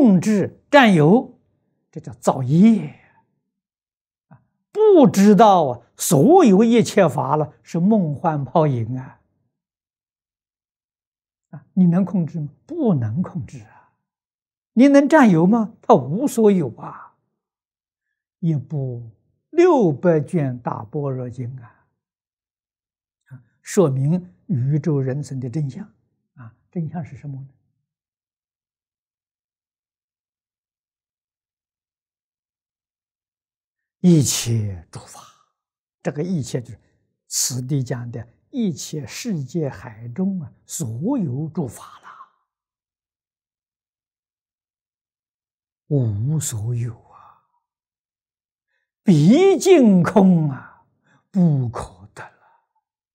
控制、占有，这叫造业。不知道啊，所有一切法了是梦幻泡影啊！你能控制吗？不能控制啊！你能占有吗？它无所有啊！一部600卷大般若经啊，说明宇宙人生的真相啊！真相是什么呢？一切诸法，这个一切就是此地讲的一切世界海中啊，所有诸法了，无所有啊，毕竟空啊，不可